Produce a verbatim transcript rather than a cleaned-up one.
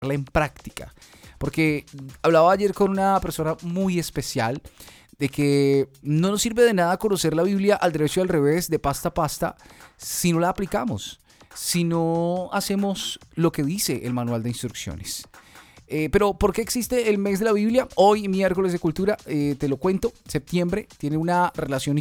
en práctica. Porque hablaba ayer con una persona muy especial de que no nos sirve de nada conocer la Biblia al derecho y al revés, de pasta a pasta, si no la aplicamos, si no hacemos lo que dice el manual de instrucciones. Eh, pero, ¿por qué existe el mes de la Biblia? Hoy, miércoles de cultura, eh, te lo cuento. Septiembre tiene una relación